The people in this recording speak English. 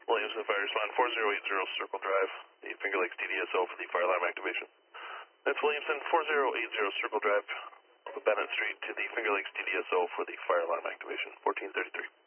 Williamson Fire Respond 4080 Circle Drive, the Finger Lakes DDSO for the fire alarm activation. That's Williamson 4080 Circle Drive, Bennett Street to the Finger Lakes DDSO for the fire alarm activation, 1433.